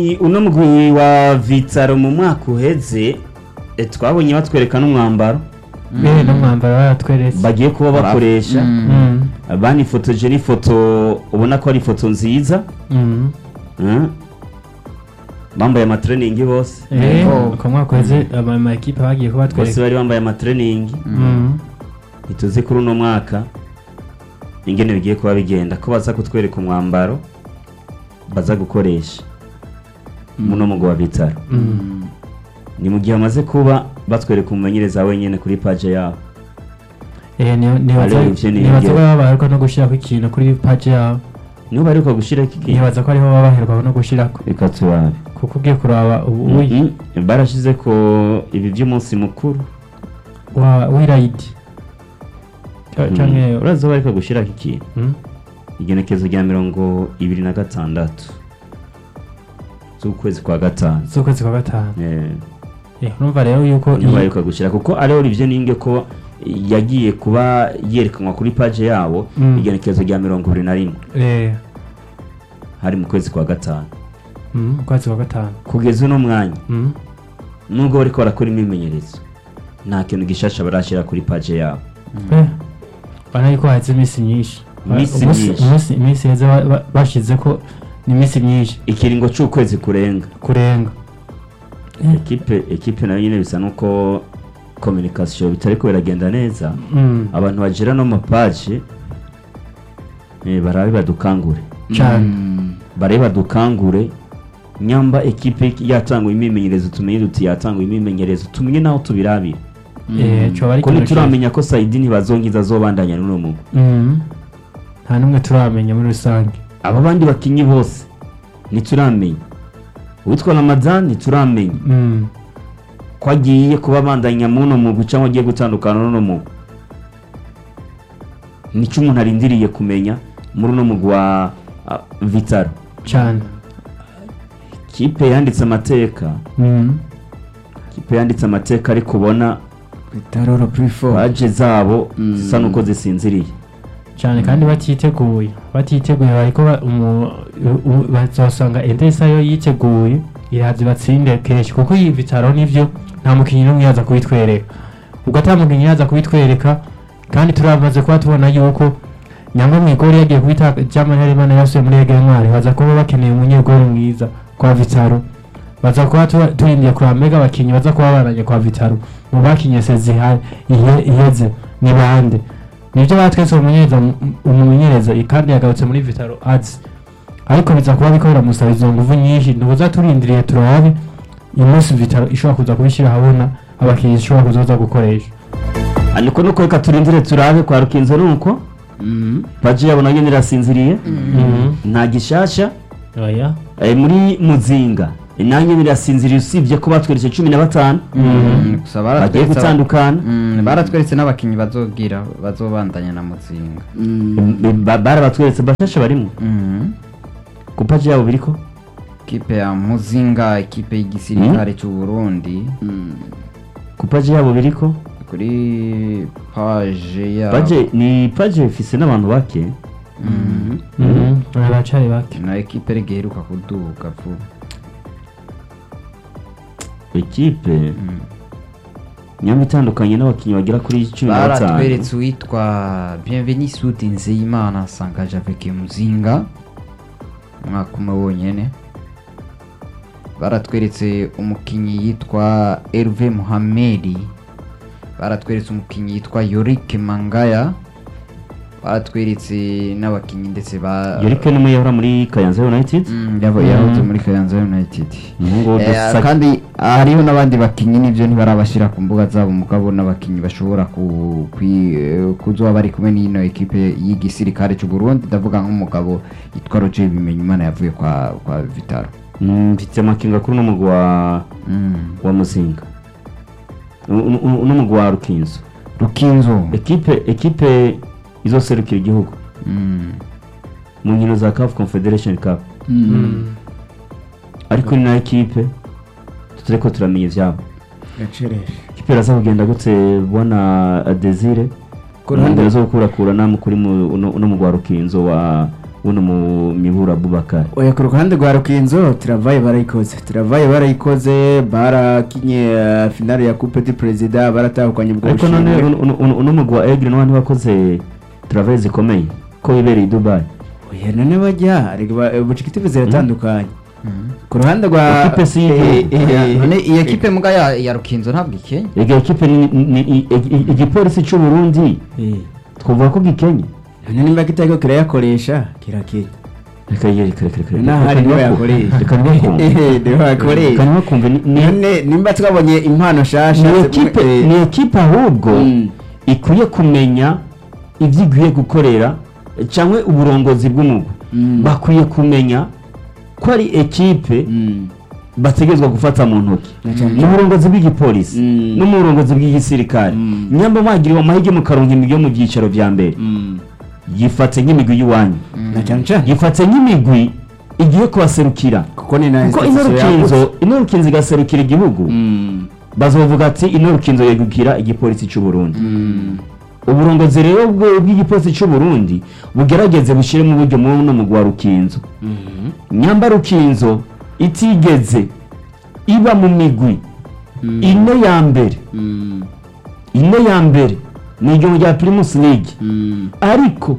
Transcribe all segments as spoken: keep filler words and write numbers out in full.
uno mugwi wa Vitaro mu mwaka uheze eh, twabonye batwereka n'umwambaro be no mwambaro baratweretse bagiye kuba bakoresha Mm. banifotoje n'ifoto ubona ko ari ifoto nziza Mm. eh, bambaye amatraining bose Eh, Oh. ku mwaka uheze ama ama equipe bagiye kuba bose batwereka. bari bambaye amatraining Mm. ituze kuri uno mwaka ingene bigiye kuba bigenda ko baza kutwereka umwambaro baza gukoresha muno mugwi wa Vitaro Mm. ni mu gihe amaze kuba batwereka umumenyereza wenyene kuri page yabo Eh, ni ni Hariho ivyo ni nibaza ko ingero. baba baheruka no gushirako ikintu kuri page yabo. niho baheruka gushira iki kintu Nibaza ko ariho baba baheruka no gushirako. reka turabe Kuko ugiye kuraba ubu uyi Mhm. barashize ko ibi by'umunsi mukuru wa wirayidi. Mhm. Canke uraza bariko gushira iki kintu Mm. igenekezo rya mirongo ibiri na gatandatu z'ukwezi kwa gatanu z'ukwezi kwa gatanu. eh Eh, urumva rero yuko niho iyi- baheruka gushira kuko ariho Olivier Ninge ko yagiye kuba yerekanwa kuri page yabo Mm. igenekezo rya mirongo ibiri na rimwe eh hari mu kwezi kwa gatanu mm, ukwezi kwa gatanu. kugeza uno mwanya Mm. nubwo bariko barakora imyimenyerezo nta kintu gishasha barashira kuri page yabo Eh. Bana yuko haze iminsi myinshi. Iminsi Umunsi- myinshi. umunsi iminsi heze ba- ba- bashize ko ni iminsi myinshi ikiringo c'ukwezi kurenga kurenga. Eh. ekipe ekipe nayo nyine bisa nuko communication bitariko biragenda neza Mm. abantu bagira no mapaje eh, barabe badukangure Cyane. barabe badukangure nyamba ekipe yatangwa imimenyerezo tumenye duti yatangwa imimenyerezo tumenye naho tubirabira Eh, cyo bari ko ntituramenya ko Saidi ntibazongiza azobandanya n'uno mu Mm. Nta numwe turamenya muri rusange. aba bandi bakinyi bose ntituramenya uwitwa Ramadan ntituramenya Mm. ko agiye kuba bandanya muno mu guca ngo agiye gutandukana n'uno mu nico umuntu arindiriye kumenya muri uno mugwi wa ah, Vitaro Cyane. kipe yanditse amateka Mm. kipe yanditse amateka ariko ubona Vitaro la plus fort. baje zabo Mm. zisa nuko zisinziriye Cyane kandi batiteguye batiteguye bariko ba- umu- u- u- bazosanga Endesa yo yiteguye irazi batsinde kenshi kuko iyi Vitaro nivyo nta mukinyi n'umwe yaza kubitwereka ubwo ata mukinyi yaza kubitwereka kandi turamaze kuba tubona yuko nyangwa mwigori yagiye kubita German Harimana yasuye muri Ege Ntwari baza kuba bakeneye umunyegori mwiza kwa Vitaro baza kuba tu- turindiye kuri mega abakinyi baza kuba baranye kwa Vitaro mu bakinye sezi ihe- iheze ni bande nibyo batwese umumenyereza umumenyereza kandi yagarutse muri Vitaro azi ariko biza kuba bikorera musaba izo nguvu nyinshi ntubuza turindiriye turabe umunsi Vitaro ishobora kuza kubishyira habona abakinyi ishobora kuzoza gukoresha ariko nuko reka turindire turabe kwa Rukinzo nuko Mm. paje yabo nayo nirasinziriye Mhm. nta gishasha oya eh, muri Muzinga eh, nanyo birasinziriye usibye ko batweretse cumi na batanu Mm. Gusa bagiye baratweretse gutandukana Mm, baratweretse n'abakinyi bazogira bazobandanya na Muzinga. Mm, ba- barabatweretse bashasha barimo Mm. ku paje yabo biriko Kipe ya Muzinga, ikipe y'igisirikare cy'u Burundi. ku paje yabo biriko Kuri page ya paje ni paje ifise n'abantu bake Mm. Mhm. abacari bake na ekipe rege iheruka kuduga vuba. ekipe Mm. nyamba itandukanye n'abakinnyi bagera kuri cumi na batanu baratweretse uwitwa Bienvenue Sudi Nzeyimana sangaje avec Muzinga umwaka umwe wonyene. Baratweretse umukinyi yitwa Hervé Mohamedi, baratweretse umukinyi yitwa Yorik Mangaya, baratweretse n'abakinyi ndetse ba yorike n'umwe yahora muri Kayanza United Mm, yabo yahoze muri Kayanza United. umuhungu wa Eh, Dosaki. kandi hariho n'abandi bakinyi nivyo ntibarabashira ku mbuga zabo mugabo n'abakinyi bashobora ku kwi- eh, kuzoba bari kumwe n'ino ekipe y'igisirikare cy'u Burundi, ndavuga nk'umugabo yitwa Roger Bimenyimana yavuye kwa kwa Vitaro. Mm, mfite amakinga kuri uno mugwi wa Mm. wa Muzinga U- u- u- uno mugwi wa Rukinzo Rukinzo. ekipe ekipe izoserukira igihugu Mm. mu nkino za C A F Confederation Cup Mhm. ariko ni na ekipe tutariko turamenya ivyabo gacereshe ikipe iraza kugenda gute bona Desire Ku ruhande- zo gukurakurana mu kuri mu uno uno mugwi wa Rukinzo wa uno mu Mibura Abubakar. oya ku ruhande rwa Rukinzo travaye barayikoze travaye barayikoze barakinye uh, finale ya Coupe du President baratahukanye ubwo ariko none uno mugwi wa Aigle n'abandi bakoze travail zikomeye ko bibereye i Dubai. oya none bajya ubucikitive ziratandukanye ku ruhande rwa Equipe si eh, eh, none iyi ekipe muga ya ya Rukinzo ntabwo ikenye Ega equipe ni ni- ni- igipolisi cy'u Burundi eh, twavuga ko gikenye. none nimba kitako kirayakoresha kirakenya Reka reka reka reka. n'ahari niho yakoresha Reka nibakumve. Eh, niho Reka yakoresha nibakumve ni ni none nimba twabonye impano shasha ni equipe eh, ni equipe ahubwo mm, ikwiye kumenya ibyo igwiye gukorera cyangwa uburongozi bw'umugwi mm, bakwiye kumenya ko ari ekipe mm, bategerezwa gufata mu ntoki na cyane mu burongozi bw'igipolisi Mm. no mu burongozi bw'igisirikare Mm. nyamba bagiriwe amahirwe mu karongo imigwi yo mu byicaro vya mbere mm, yifatse nk'imigwi y'iwanyu na cyane cyane yifatse nk'imigwi igiye kubaserukira kuko ni na kuko ino institution rukinzo yagutse. ino rukinzo igaserukira igihugu Mm, bazovuga ati ino rukinzo yegukira igipolisi cy'u Burundi mm, uburongozi rero bwo- bw'igipolisi cy'u Burundi bugerageze bushyire mu buryo mu no mugwa rukinzo mhm, nyamba rukinzo itigeze iba mu migwi mm, ine ya mbere mm, ine ya mbere ni iryo rya Primus League mm, ariko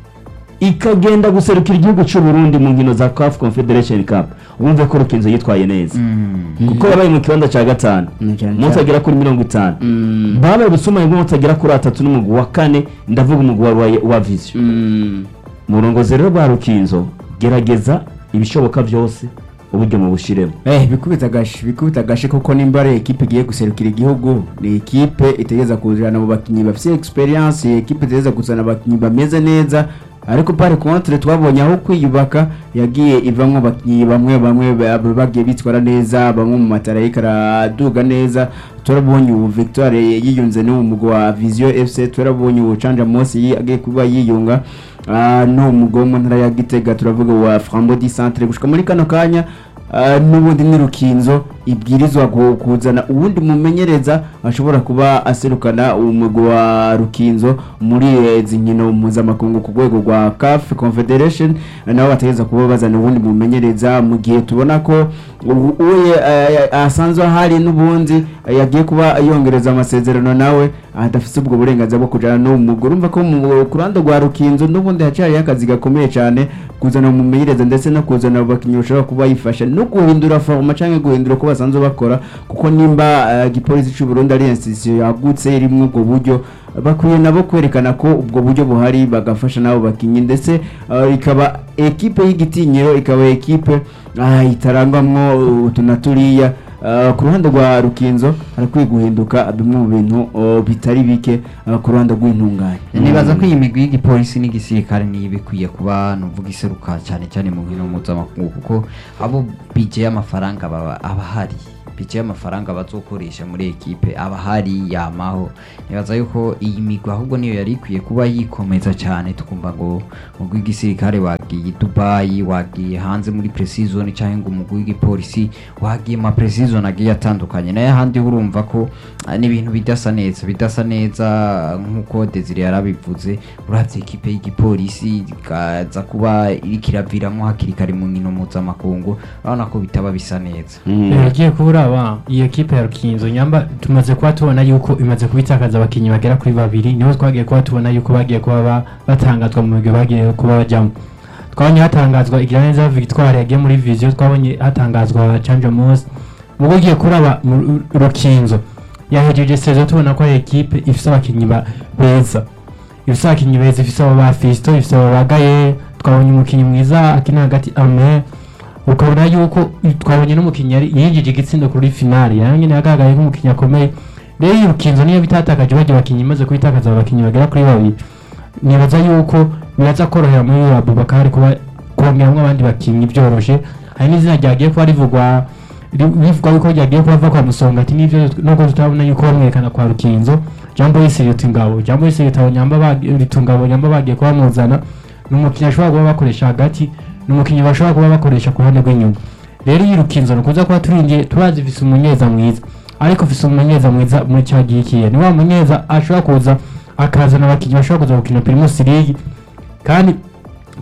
ikagenda guserukira igihugu cy'u Burundi mu nkino za C A F Confederation Cup wumve ko rukinzo yitwaye neza kuko yabaye mu kibanza cya gatanu na cyane umunsi cyane. agera kuri mirongo itanu Mm, babaye ubusumanye bw'umunsi agera kuri atatu n'umugwi wa kane ndavuga umugwi wa wa Vision mm, mu burongozi rero bwa rukinzo gerageza ibishoboka byose uburyo mu bushiremo eh bikubita gashi bikubita gashi kuko nimba ari equipe igiye guserukira igihugu ni equipe itegeza kuzana mu bakinyi bafite experience equipe itegeza kuzana abakinyi bameze neza ariko pare contre twabonye aho kwiyubaka yagiye ivamwe abakinyi bamwe bamwe ba- bagiye bitwara neza bamwe mu matara y'ikaraduga neza turabonye ubu Victoire yiyunze no mu mugwa wa Vision F C turabonye ubu Canja Mosi agiye kuba yiyunga ah, no mugwa mu ntara ya Gitega turavuga wa Frambo di Centre gushika muri kano kanya ah, n'ubundi ni Rukinzo ibwirizwa gu- kuzana ubundi mumenyereza ashobora kuba aserukana umugwi wa Rukinzo muri izi nkino mpuzamakungu ku rwego rwa C A F Confederation nabo bategeza kuba bazana ubundi mumenyereza mu gihe tubona ko ubu- uye eh, asanzwe hari n'ubundi eh, yagiye kuba yongereza amasezerano nawe adafite ubwo burenganzira bwo kujana n'umugwi urumva ko mu kuranda rwa Rukinzo n'ubundi hacari akazi gakomeye cyane kuzana umumenyereza ndetse no kuzana abakinnyi bashobora kuba yifasha no guhindura forma cyangwa guhindura ko basanzwe bakora kuko nimba uh, gipolisi cy'u Burundi ari institution yagutse irimo ubwo buryo bakwiye nabo kwerekana ko ubwo buryo buhari bagafasha nabo bakinyi ndetse uh, ikaba equipe y'igitinyiro ikaba equipe uh, itarangwamwo utunaturiya uh, ku ruhande rwa Rukinzo harakwiye guhinduka bimwe mu bintu uh, bitari bike uh, ku ruhande rw'intunganye nibaza ko iyi migwi y'igipolisi n'igisirikare niyo bikwiye kuba nuvuga iseruka cyane cyane mu nkino mpuzamakungu kuko abo bije y'amafaranga baba abahari bije y'amafaranga bazokoresha muri ekipe abahari yamaho nibaza yuko iyi migwi ahubwo niyo yari ikwiye kuba yikomeza cyane tukumva ngo umugwi w'igisirikare wagiye Dubai wagiye hanze muri pre-season cyangwa ngo umugwi w'igipolisi wagiye ma pre-season agiye atandukanye naye handi urumva ko ah, ni ibintu bidasa neza bidasa neza nkuko Desire yarabivuze uravye ekipe y'igipolisi ikaza kuba irikiraviramo hakiri kare mu nkino mpuzamakungu urabona ko bitaba bisa neza yagiye kubura aba iyi ekipe ya Rukinzo nyamba tumaze kuba tubona yuko imaze kubitakaza abakinyi bagera kuri babiri niho twagiye kuba tubona yuko bagiye kuba ba- batangazwa mu migwi bagiye kuba bajyamo twabonye hatangazwa Igiraneza Victoire yagiye muri Vision twabonye hatangazwa Canja Mosi mu bugiye kuraba mu Ru- Rukinzo yahejeje sezo tubona ko ari ekipe ifite abakinyi ba- beza ifite abakinyi beza ifite abo ba Fisto ifite abo bagaye twabonye umukinyi mwiza akina hagati Amer ukabona yuko twabonye n'umukinnyi yari yinjije igitsindo kuri finale yanjye yagaragaye nk'umukinnyi akomeye rero iyi Rukinzo niyo bitatakaje bagiye abakinnyi imaze kubitakaza abakinnyi bagera kuri babiri nibaza yuko biraza korohera muri Abubakar kuba kongeramo abandi bakinnyi byoroshe hari n'izina ryagiye kuba rivugwa ri- bivugwa yuko ryagiye kuba va kwa Musonga ati nivyo nubwo tutabona yuko bamwerekana kwa Rukinzo Jambo Yisirito Ngabo Jambo Yisirito Nyamba bagitungabo Nyamba bagiye kuba muzana n'umukinnyi ashobora kuba bakoresha hagati n'umukinnyi bashobora kuba bakoresha ku ruhande rw'inyuma rero iyi Rukinzo nukuza kuba turingiye turazi vise umunyeza mwiza ariko vise umunyeza mwiza muri cya gikiye ni wa munyeza ashobora kuza akazana abakinnyi bashobora kuza gukina Primus League kandi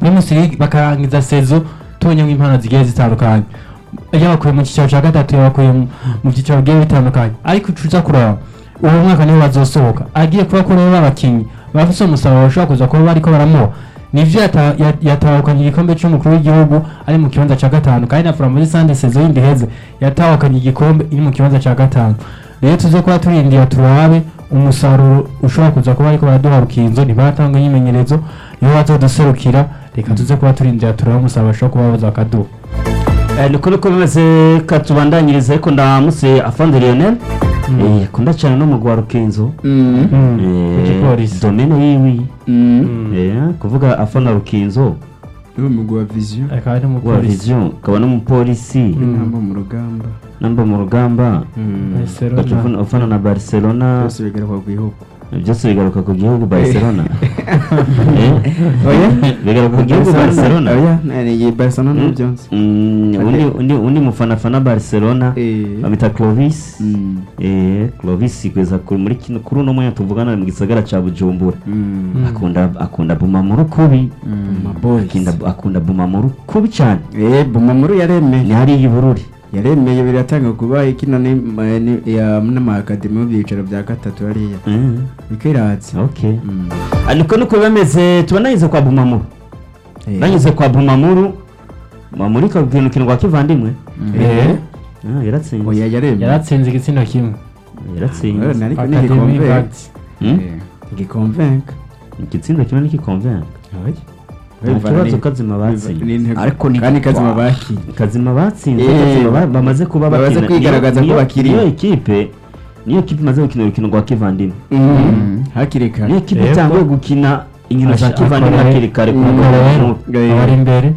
Primus League bakarangiza sezo tubonye impano zigiye zitandukanye yabakuye mu cyiciro cya gatatu yabakuye mu- mu byiciro bigiye bitandukanye ariko ucuza kuraba uwo mwaka niwe bazosohoka agiye kuba kuri abakinnyi bafise umusaruro bashobora kuza kuba bariko baramuha nivyo yata- ya- yatahukanye igikombe c'umukuru w'igihugu ari mu kibanza ca gatanu kandi na muri sande sezo yindi heze yatahukanye igikombe iri mu kibanza ca gatanu rero tuze kuba turindiye turabe umusaruro ushobora kuza kuba ariko baraduha rukinzo ntibatanga imyimenyerezo nibo bazoduserukira reka tuze kuba turindira turabe umusaruro bashobora kuba baza bakaduha Eh, niko niko bimeze katubandanyiriza ariko ndamuse Afande Lionel eh kunda cyane no mugwa Rukinzo Mm. eh Igipolisi. domaine yiwi Mm. eh kuvuga Afande Rukinzo Niwo mugwi wa vision akaba ari wa umupolisi vision kaba no mupolisi intamba mu rugamba namba mu rugamba Barcelona. ufana ufana na Barcelona byose bigaruka ku gihugu byose bigaruka ku gihugu Barcelona eh oya bigaruka ku gihugu Barcelona oya ni Barcelona Mm. byonse Mm, undi undi undi mufana fana Barcelona eh bamita Clovis Mm. eh Clovis kweza kuri muri kino kuri uno mwanya tuvugana mu gisagara ca Bujumbura Mm. akunda akunda buma mu rukubi Ma boys akunda akunda buma mu rukubi cyane eh Bumamuru yaremeye ni hari ibururi yaremeye biratanga kuba ikino ni ma- ni- ya n'ama academy mu byicaro bya gatatu hariya mm. bikiratse okay Mm. ariko nuko bameze tubanayize kwa bumamuru Eh. banyuze kwa bumamuru mamuri ka bintu kintu kwa kivandimwe Eh. ah yaratsinze oya yaremeye yaratsinze igitsina kimwe yaratsinze Eh, nariko Academy nigikonvenka Impact. Hmm? igikonvenka igitsindo kimwe n'ikikonvenka oya nta kibazo kazima batsinze Ariko ni kandi gitwara. kazima baki kazima batsinze Eh, kazima ba- bamaze kuba bamaze bakina. kwigaragaza Niyo- ko bakiri. niyo ekipe niyo ekipe imaze gukina urukino rwa kivandimwe Mm. hakiri kare niyo ekipe Yego. itanguye gukina inkino za Asha- kivandimwe akora- hakiri kare ku Mm. mugoroba Rero, w'umutwe. Eh. abari imbere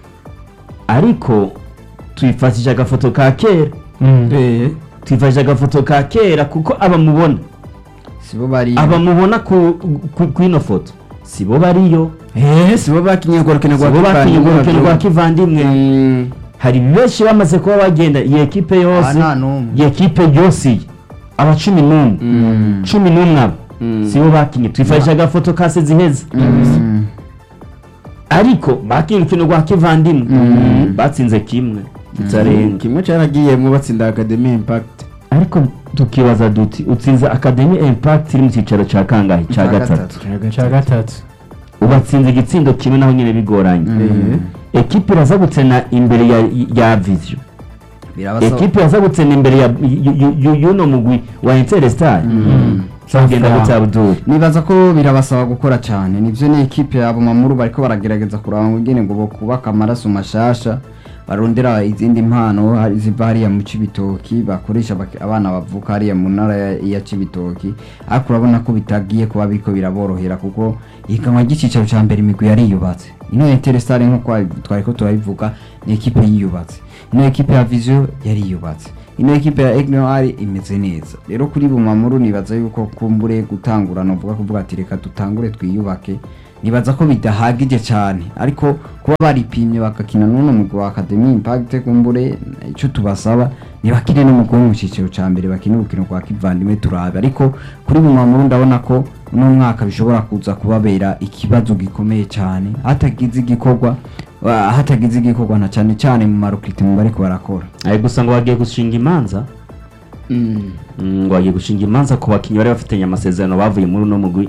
ariko twifashisha agafoto ka kera eh twifashisha agafoto ka kera kuko abamubona sibo bari abamubona ku ku- ku ino foto sibo bariyo eh sibo bakinye urwo rukino rwa sibo bakinye kivandimwe urukino rwa kivandimwe Mm. hari benshi bamaze kuba bagenda iyi ekipe yose nta n'umwe. iyi ekipe yose aba cumi n'umwe Mm. cumi n'umwe abo Mm. sibo bakinye twifashisha agafoto ka seziheze Mm. ariko bakinye urukino rwa kivandimwe Mm. batsinze kimwe kitarenga kimwe caragiyemwo batsinda academy impact ariko tukibaza duti utsinze academy impact iri mu cyicaro cya kangahe cya Ca gatatu cya gatatu ubatsinze igitsindo kimwe naho nyine bigoranye Mm. ekipe iraza gutsena imbere ya ya vision birabasaba ekipe iraza gutsena imbere ya y- y- y- y'uno mugwi wa Interstar zagenda gutsa Abdul nibaza ko birabasaba gukora cyane nivyo ni ekipe yabo mamuru bariko baragerageza kuraba ngo ingene ngo bokubaka amaraso mashasha barondera izindi mpano hari- ziva hariya mu Cibitoki bakoresha bak- abana bavuka hariya mu ntara ya- ya Cibitoki ariko urabona ko bitagiye kuba biriko biraborohera kuko ihiganwa ry'icicaro ca mbere imigwi yariyubatse ino Interstar nk'uko twariko turabivuga ni ekipe yiyubatse ino ekipe ya Vision yariyubatse ino ekipe ya Egnoir imeze neza rero kuri bumamuru nibaza yuko kumbure gutangura no vuga kuvuga ati reka dutangure twiyubake nibaza ko bidahagije cyane ariko kuba baripimye bakakina n'uno mugwi wa Academy Impact kumbure icyo tubasaba nibakire no mugwi mu ciciro ca mbere bakine urukino rwa kivandimwe turabe ariko kuri bumamuru ndabona ko uno mwaka bishobora kuza kubabera ikibazo gikomeye cyane hatagize igikorwa wa- hatagize igikorwa na cyane cyane mu marokiti mu bariko barakora ari gusa ngo bagiye gushinga imanza Mm. Mm, ngo bagiye gushinga imanza ku bakinnyi bari bafitanye amasezerano bavuye muri uno mugwi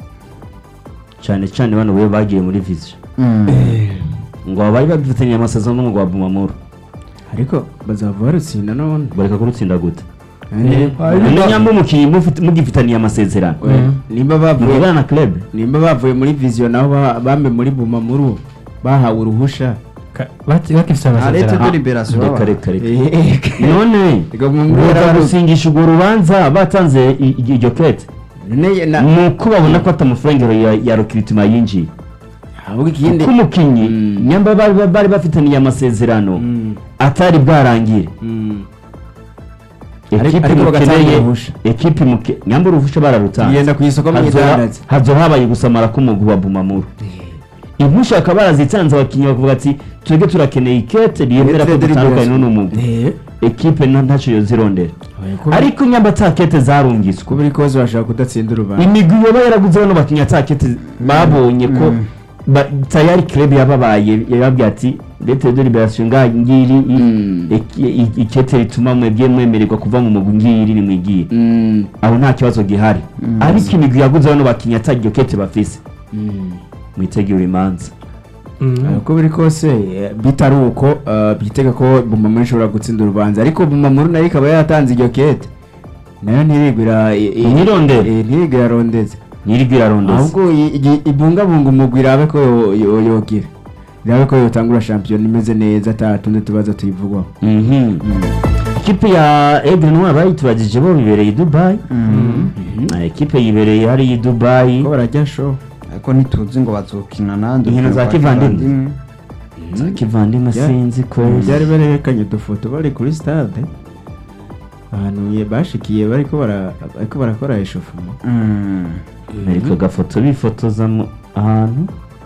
cyane cyane bano bo bagiye muri vision ngo bari bafitanye amasezerano n'umugwi wa Bumamuru ariko bazava barutsinda none bareka kurutsinda gute Eh, ni nyamba umukinnyi mufite- mugifitaniye amasezerano we, nimba bavuye muvugana na club nimba bavuye muri vision naho ba- bambe muri Bumamuru bahawe uruhusha Ka- bati- bakifise arete amasezerano de liberation reka baba. reka reka Eh, none reka Bumamuru baza yarabarutse. gusingisha urwo rubanza batanze i- i- iryo kete Ne- na- nuko babona ko atamafaranga ya ya recruitment yinjiye ahubwo ikindi kuko umukinnyi Mm. nyamba bari bari bafitaniye amasezerano Mm. atari bwarangire Mm. Ariko- ekipe ariko bagatanga mukeneye uruhusha. ekipe muke nyamba uruhusha bararutanze Yenda ku isoko mwidandaza. hazo habaye gusamara k'umugwi wa Bumamuru impusha bakaba barazitanze abakinnyi bakavuga ati twebwe turakeneye ikete riyemera ko Ikete de dutandukanye liberation. n'uno mugwi Eh, ekipe nta- ntacyo yozirondera kuba- ariko nyamba ata kete zarungiswe kuba uri koze bashaka kudatsinda urubanza imigwi yoba yaraguze bano bakinnyi ata kete babonye ko ba- tayari club yababaye yababwiye ati dete de liberation nga ngiri i- Mm. iki- i- ikete rituma mwebwe mwemererwa kuva mu mugwi ngiri ni mwigiye Mm. aho nta kibazo gihari ariko imigwi yaguze bano bakinnyi ataryo kete bafise Mm. mwitegura imanza Mm. uko biri kose eh, bitari uko eh, byitega ko Bumamuru ishobora gutsinda urubanza ariko Bumamuru nayo ikaba yatanze iryo kete nayo ntirigwira Ntirondere. ntirigwira rondeze nyirigwi irarondeza ahubwo i- i- ibungabunga umugwi irabe ko yo- yo- yogira irabe ko yotangura shampiyona imeze neza ata tundi tubazo tuyivugwaho Mhm. ikipe ya Aigle Noir bayitubagije bo bibereye i Dubai Eh, ikipe yibereye hariya i Dubai ko barajya show ariko ntituzi ngo bazokina nande Inkino za kivandimwe. za kivandimwe Bya- sinzi ko byari barerekanye udufoto bari kuri stade ahantu ye- bashikiye bariko bara- bariko barakora eshofuma ariko gafoto bifotoza mu- ahantu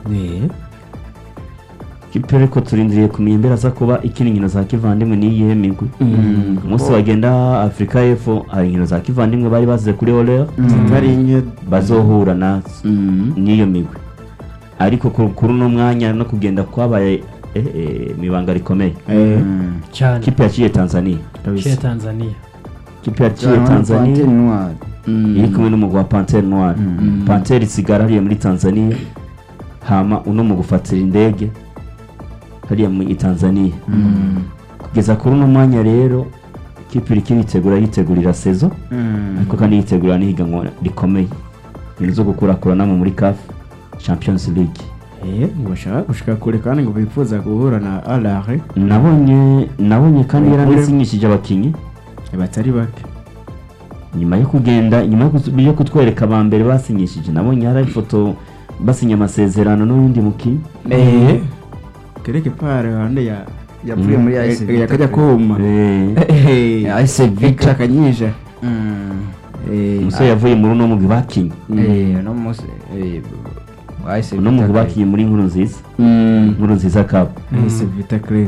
ikipe ariko turindiriye kumenya imbere aza kuba ikina inkino za kivandimwe n'iyihe migwi umunsi bagenda Afurika y'Epfo hari inkino za kivandimwe bari bazize kuri Oreo zitari nke bazohura nazo n'iyo migwi ariko ku- kuri uno mwanya no kugenda kwabaye eh, eh, mwibanga rikomeye Eh, cyane ikipe yaciye Tanzania Chez kabisa. Tanzania ikipe yaciye Tanzania iri kumwe n'umugwi wa Panthère Noire Panthère isigara hariya muri Tanzania hama uno mu gufatira indege hariya muri Tanzania kugeza kuri uno mwanya rero ikipe iri kiritegura yitegurira sezo ariko kandi yitegura n'ihiganwa rikomeye ibintu zo gukurakurana muri C A F Champions League Eh, ngo bashaka gushika kure kandi ngo bifuza guhura na Alare nabonye nabonye kandi yaranasinyishije abakinnyi batari bake nyuma yo kugenda nyuma yo kus- yo kutwereka aba mbere basinyishije nabonye hari ifoto basinya amasezerano n'undi mukinnyi Eh, kereke pare hande ya yavuye muri A S eh, yakajya kuma Eh, A S Vita akanyisha eh umusore yavuye muri uno mugwi bakinnye no munsi A S uno mugwi bakinnye muri Nkuru Nziza mm Nkuru Nziza Cup ese Vita Club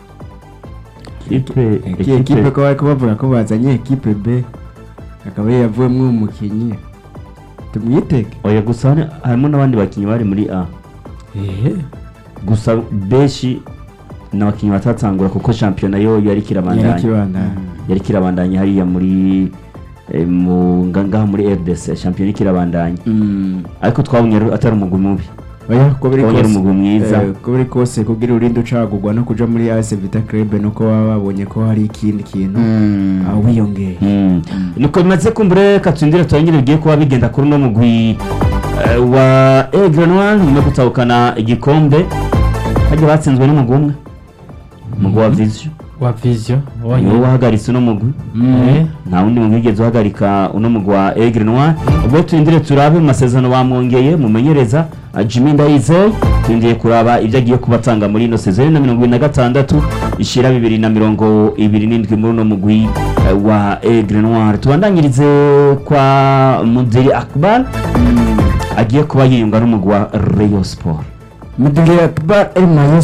ikipe ekipe ekipe ko bari kubavuga ko bazanye ekipe B akaba yari yavuyemo umukinnyi tumwitege oya gusa hari- harimo n'abandi bakinnyi bari muri A eh gusa benshi n'abakinnyi batatangura kuko shampiyona yo yari yari kirabandanya kibanda yari kirabandanya hariya muri eh, mu ngaha muri R D C shampiyona ikirabandanya mm ariko twabonye ari- atari umugwi mubi oya ko biri twabonye ari kose umugwi mwiza eh, ko biri kose kugira urinde ucagurwa no kuja muri A S Vita Club nuko baba babonye ko hari ikindi kintu aho wiyongeye Mm. nuko bimaze kumbure reka turindire turangire bigiye kuba bigenda kuri uno mugwi eh, wa Aigle Noir nyuma yo gutahukana igikombe hajya batsinzwe n'umugwi umwe umugwi wa Vision wa Vision niwo wahagaritse uno mugwi Eh, nta wundi mugwi wigeze uhagarika uno mugwi wa Aigle Noir ubwo turindire turabe mu masezerano bamwongeye mumenyereza uh, Jimmy Ndayizeye turindiriye kuraba ibyo agiye kubatanga muri ino sezoni na mirongo ibiri na gatandatu ishira bibiri na mirongo ibiri n'indwi muri uno mugwi uh, wa Aigle Noir tubandanyirize kwa Mudiri Akbar agiye kuba yiyunga n'umugwi wa Rayon Sport Mudiri Akbar El Mayo